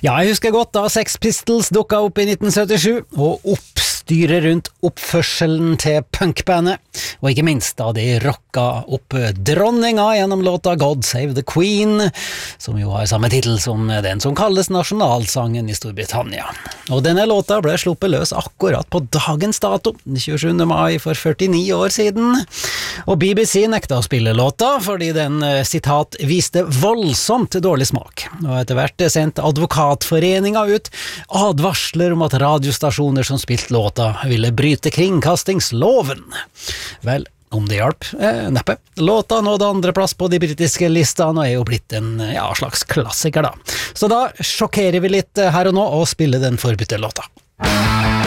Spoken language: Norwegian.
Ja, jeg husker godt da Sex Pistols dukket opp i 1977, og oppstyret rundt oppførselen til punkbandet, og ikke minst da de rocka opp dronninga gjennom låta God Save the Queen, som jo har samme titel som den som kalles nasjonalsangen i Storbritannia. Og denne låta ble sluppet løs akkurat på dagens dato, 27. mai for 49 år siden, og BBC nekta å spille låta fordi den, sitat, viste voldsomt dårlig smak, og etter hvert sendte Advokatforeninga ut advarsler om at radiostasjoner som spilte låta ville bryte kringkastingsloven. Vel, om det hjalp, neppe. Låta nådde andreplass på de britiske listene og er jo blitt en slags klassiker da. Så da sjokkerer vi litt her og nå og spiller den forbudte låta.